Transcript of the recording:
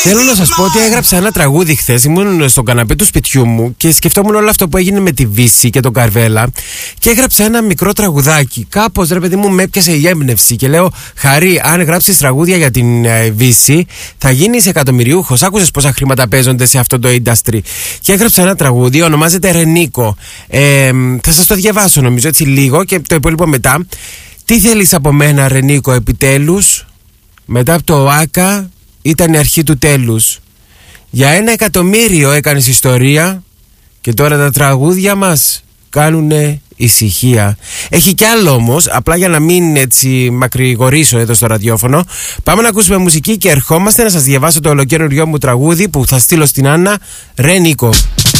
Θέλω να σας πω ότι έγραψα ένα τραγούδι χθες. Ήμουν στον καναπέ του σπιτιού μου και σκεφτόμουν όλο αυτό που έγινε με τη Βύση και τον Καρβέλα. Και έγραψα ένα μικρό τραγουδάκι. Κάπως, ρε παιδί μου, με έπιασε η έμπνευση. Και λέω, Χαρή, αν γράψεις τραγούδια για την Βύση, θα γίνεις εκατομμυριούχος. Άκουσες πόσα χρήματα παίζονται σε αυτό το industry. Και έγραψα ένα τραγούδι, ονομάζεται Ρενίκο. Θα σας το διαβάσω, νομίζω, έτσι λίγο και το υπόλοιπο μετά. Τι θέλεις από μένα, Ρενίκο, επιτέλους? Μετά από το ΆΚΑ ήταν η αρχή του τέλους. Για 1 εκατομμύριο έκανες ιστορία και τώρα τα τραγούδια μας κάνουνε ησυχία. Έχει κι άλλο όμως, απλά για να μην έτσι μακρηγορήσω εδώ στο ραδιόφωνο. Πάμε να ακούσουμε μουσική και ερχόμαστε να σας διαβάσω το ολοκαίριό μου τραγούδι που θα στείλω στην Άννα, Ρενίκο.